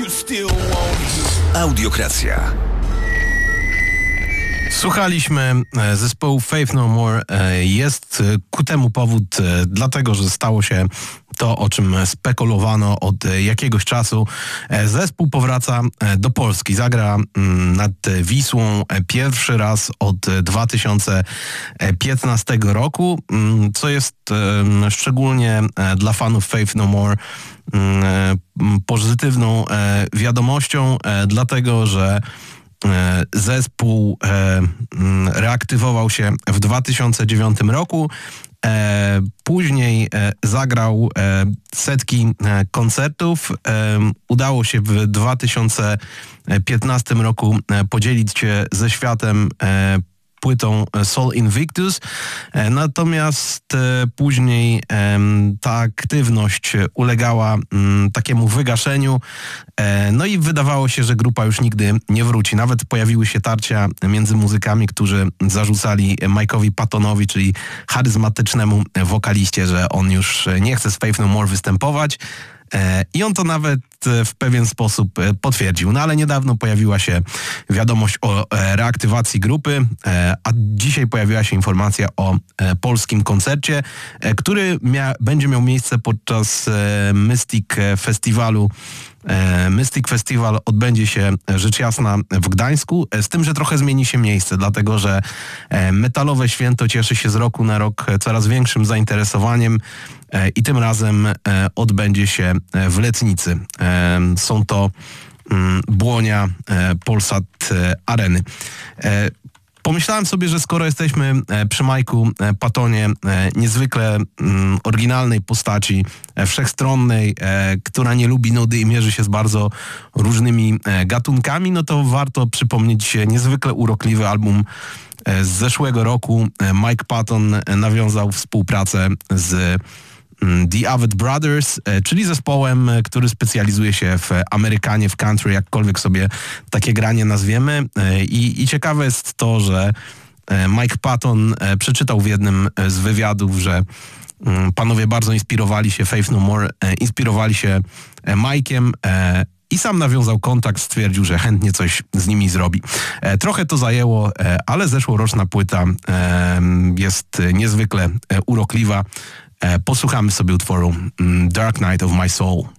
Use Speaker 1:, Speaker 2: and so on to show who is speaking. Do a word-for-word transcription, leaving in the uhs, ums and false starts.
Speaker 1: Audiokracja.
Speaker 2: Słuchaliśmy zespołu Faith No More. Jest ku temu powód, dlatego że stało się to, o czym spekulowano od jakiegoś czasu. Zespół powraca do Polski. Zagra nad Wisłą pierwszy raz od dwa tysiące piętnastego roku, co jest szczególnie dla fanów Faith No More pozytywną wiadomością, dlatego że zespół reaktywował się w dwa tysiące dziewiątym roku. Później zagrał setki koncertów. Udało się w dwa tysiące piętnastym roku podzielić się ze światem płytą Sol Invictus, natomiast później ta aktywność ulegała takiemu wygaszeniu, no i wydawało się, że grupa już nigdy nie wróci. Nawet pojawiły się tarcia między muzykami, którzy zarzucali Mike'owi Pattonowi, czyli charyzmatycznemu wokaliście, że on już nie chce z Faith No More występować. I on to nawet w pewien sposób potwierdził. No ale niedawno pojawiła się wiadomość o reaktywacji grupy, a dzisiaj pojawiła się informacja o polskim koncercie, który mia- będzie miał miejsce podczas Mystic Festiwalu. Mystic Festival odbędzie się rzecz jasna w Gdańsku, z tym, że trochę zmieni się miejsce, dlatego że metalowe święto cieszy się z roku na rok coraz większym zainteresowaniem i tym razem odbędzie się w Letnicy. Są to Błonia Polsat Areny. Pomyślałem sobie, że skoro jesteśmy przy Mike'u Pattonie, niezwykle mm, oryginalnej postaci, wszechstronnej, e, która nie lubi nudy i mierzy się z bardzo różnymi e, gatunkami, no to warto przypomnieć niezwykle urokliwy album e, z zeszłego roku. Mike Patton nawiązał współpracę z The Avett Brothers, czyli zespołem, który specjalizuje się w Amerykanie, w country, jakkolwiek sobie takie granie nazwiemy. I, i ciekawe jest to, że Mike Patton przeczytał w jednym z wywiadów, że panowie bardzo inspirowali się Faith No More, inspirowali się Mike'iem i sam nawiązał kontakt, stwierdził, że chętnie coś z nimi zrobi. Trochę to zajęło, ale zeszłoroczna płyta jest niezwykle urokliwa. Posłuchamy sobie utworu Dark Night of My Soul.